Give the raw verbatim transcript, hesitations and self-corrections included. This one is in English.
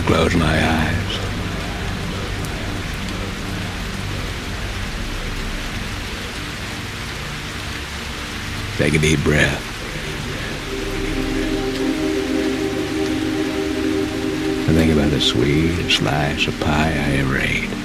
close my eyes. Take a deep breath. And think about the sweetest slice of pie I ever ate.